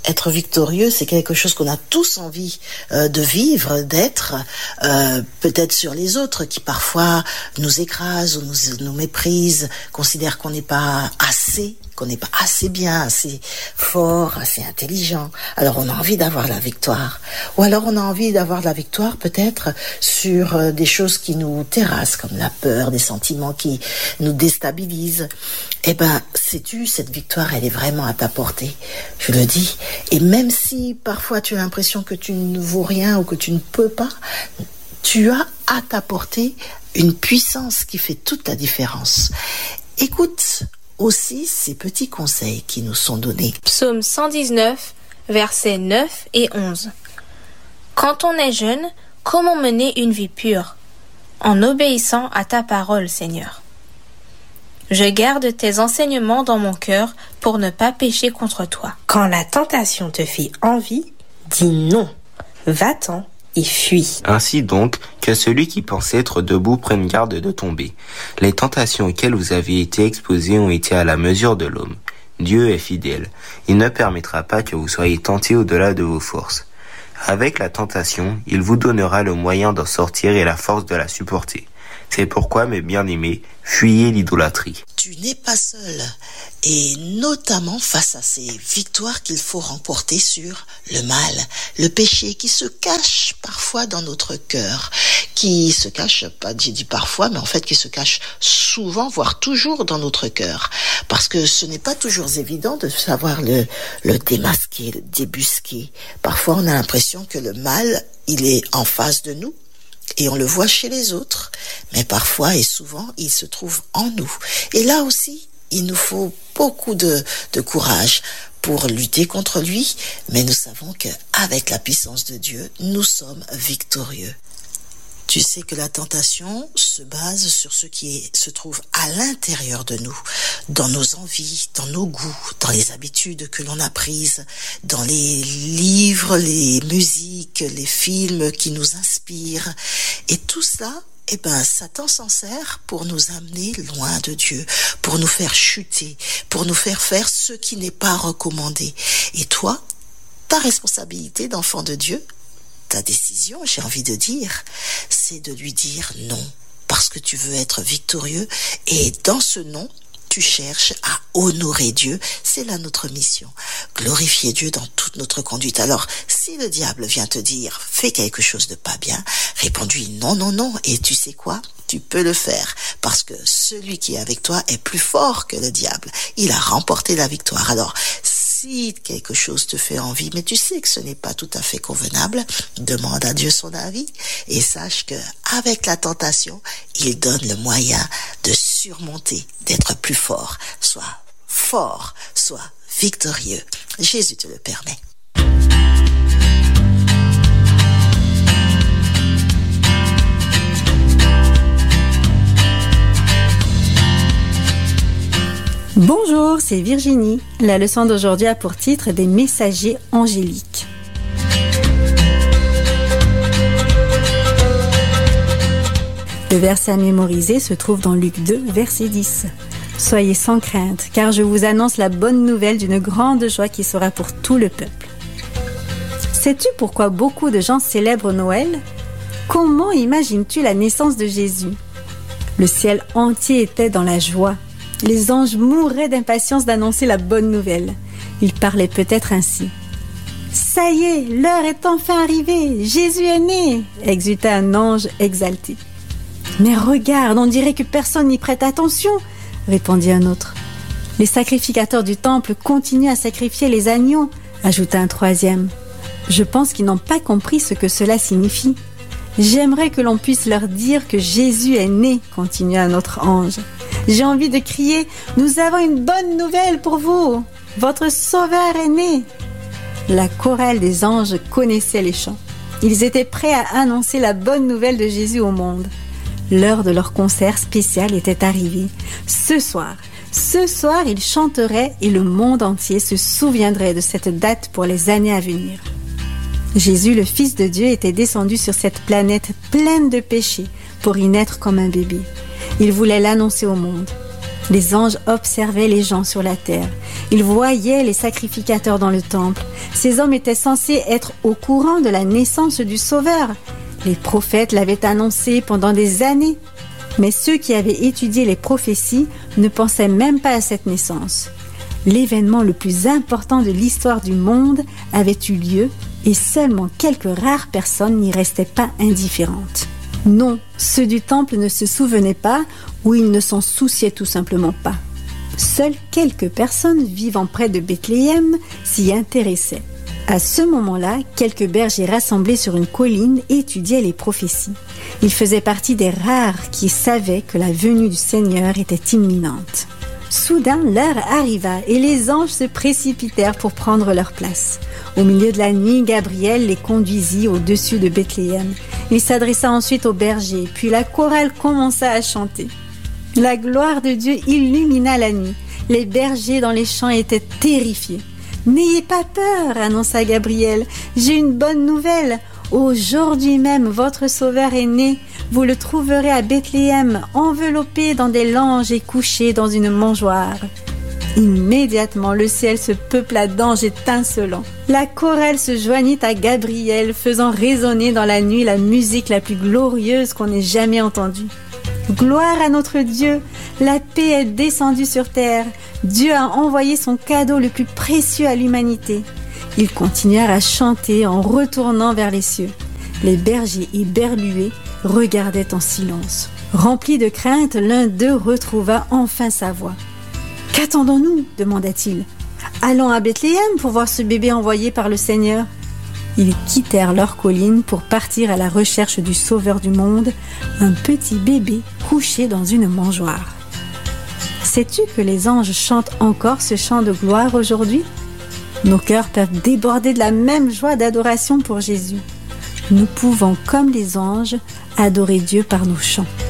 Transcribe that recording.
être victorieux, c'est quelque chose qu'on a tous envie de vivre, d'être, peut-être sur les autres qui parfois nous écrasent ou nous méprisent, considèrent qu'on n'est pas assez bien, assez fort, assez intelligent. Alors on a envie d'avoir la victoire. Ou alors on a envie d'avoir la victoire peut-être sur des choses qui nous terrassent, comme la peur, des sentiments qui nous déstabilisent. Eh ben, sais-tu, cette victoire, elle est vraiment à ta portée, je le dis. Et même si parfois tu as l'impression que tu ne vaux rien ou que tu ne peux pas, tu as à ta portée une puissance qui fait toute la différence. Écoute aussi ces petits conseils qui nous sont donnés. Psaume 119, versets 9 et 11. Quand on est jeune, comment mener une vie pure? En obéissant à ta parole, Seigneur. Je garde tes enseignements dans mon cœur pour ne pas pécher contre toi. Quand la tentation te fait envie, dis non. Va-t'en et fuis. Ainsi donc, que celui qui pense être debout prenne garde de tomber. Les tentations auxquelles vous avez été exposés ont été à la mesure de l'homme. Dieu est fidèle. Il ne permettra pas que vous soyez tentés au-delà de vos forces. Avec la tentation, il vous donnera le moyen d'en sortir et la force de la supporter. C'est pourquoi, mes bien-aimés, fuyez l'idolâtrie. Tu n'es pas seul, et notamment face à ces victoires qu'il faut remporter sur le mal, le péché qui se cache parfois dans notre cœur, qui se cache, pas j'ai dit parfois, mais en fait qui se cache souvent, voire toujours dans notre cœur, parce que ce n'est pas toujours évident de savoir le démasquer, le débusquer. Parfois on a l'impression que le mal, il est en face de nous, et on le voit chez les autres, mais parfois et souvent, il se trouve en nous. Et là aussi, il nous faut beaucoup de courage pour lutter contre lui, mais nous savons qu'avec la puissance de Dieu, nous sommes victorieux. Tu sais que la tentation se base sur ce qui se trouve à l'intérieur de nous, dans nos envies, dans nos goûts, dans les habitudes que l'on a prises, dans les livres, les musiques, les films qui nous inspirent. Et tout cela, Satan s'en sert pour nous amener loin de Dieu, pour nous faire chuter, pour nous faire faire ce qui n'est pas recommandé. Et toi, ta responsabilité d'enfant de Dieu, ta décision, j'ai envie de dire, c'est de lui dire non, parce que tu veux être victorieux, et dans ce non, tu cherches à honorer Dieu. C'est là notre mission, glorifier Dieu dans toute notre conduite. Alors, si le diable vient te dire, fais quelque chose de pas bien, réponds-lui non, non, non, et tu sais quoi? Tu peux le faire, parce que celui qui est avec toi est plus fort que le diable. Il a remporté la victoire. Alors, si quelque chose te fait envie, mais tu sais que ce n'est pas tout à fait convenable, demande à Dieu son avis et sache que avec la tentation, il donne le moyen de surmonter, d'être plus fort. Sois victorieux. Jésus te le permet. Bonjour, c'est Virginie. La leçon d'aujourd'hui a pour titre des messagers angéliques. Le verset à mémoriser se trouve dans Luc 2, verset 10. Soyez sans crainte, car je vous annonce la bonne nouvelle d'une grande joie qui sera pour tout le peuple. Sais-tu pourquoi beaucoup de gens célèbrent Noël? Comment imagines-tu la naissance de Jésus? Le ciel entier était dans la joie. Les anges mouraient d'impatience d'annoncer la bonne nouvelle. Ils parlaient peut-être ainsi. « Ça y est, l'heure est enfin arrivée, Jésus est né !» exultait un ange exalté. « Mais regarde, on dirait que personne n'y prête attention !» répondit un autre. « Les sacrificateurs du temple continuent à sacrifier les agneaux !» ajouta un troisième. « Je pense qu'ils n'ont pas compris ce que cela signifie. »« J'aimerais que l'on puisse leur dire que Jésus est né !» continua un autre ange. J'ai envie de crier « Nous avons une bonne nouvelle pour vous! Votre sauveur est né !» La chorale des anges connaissait les chants. Ils étaient prêts à annoncer la bonne nouvelle de Jésus au monde. L'heure de leur concert spécial était arrivée. Ce soir, ils chanteraient et le monde entier se souviendrait de cette date pour les années à venir. Jésus, le Fils de Dieu, était descendu sur cette planète pleine de péchés pour y naître comme un bébé. Il voulait l'annoncer au monde. Les anges observaient les gens sur la terre. Ils voyaient les sacrificateurs dans le temple. Ces hommes étaient censés être au courant de la naissance du Sauveur. Les prophètes l'avaient annoncé pendant des années. Mais ceux qui avaient étudié les prophéties ne pensaient même pas à cette naissance. L'événement le plus important de l'histoire du monde avait eu lieu et seulement quelques rares personnes n'y restaient pas indifférentes. Non, ceux du temple ne se souvenaient pas ou ils ne s'en souciaient tout simplement pas. Seules quelques personnes vivant près de Bethléem s'y intéressaient. À ce moment-là, quelques bergers rassemblés sur une colline étudiaient les prophéties. Ils faisaient partie des rares qui savaient que la venue du Seigneur était imminente. Soudain, l'heure arriva et les anges se précipitèrent pour prendre leur place. Au milieu de la nuit, Gabriel les conduisit au-dessus de Bethléem. Il s'adressa ensuite aux bergers, puis la chorale commença à chanter. La gloire de Dieu illumina la nuit. Les bergers dans les champs étaient terrifiés. « N'ayez pas peur » annonça Gabriel. « J'ai une bonne nouvelle. Aujourd'hui même, votre Sauveur est né. Vous le trouverez à Bethléem, enveloppé dans des langes et couché dans une mangeoire. » Immédiatement, le ciel se peupla d'anges étincelants. La chorale se joignit à Gabriel, faisant résonner dans la nuit la musique la plus glorieuse qu'on ait jamais entendue. Gloire à notre Dieu, la paix est descendue sur terre. Dieu a envoyé son cadeau le plus précieux à l'humanité. Ils continuèrent à chanter en retournant vers les cieux. Les bergers éberlués regardaient en silence. Rempli de crainte, l'un d'eux retrouva enfin sa voix. « Qu'attendons-nous » demanda-t-il. « Allons à Bethléem pour voir ce bébé envoyé par le Seigneur. » Ils quittèrent leur colline pour partir à la recherche du Sauveur du monde, un petit bébé couché dans une mangeoire. Sais-tu que les anges chantent encore ce chant de gloire aujourd'hui ? Nos cœurs peuvent déborder de la même joie d'adoration pour Jésus. Nous pouvons, comme les anges, adorer Dieu par nos chants.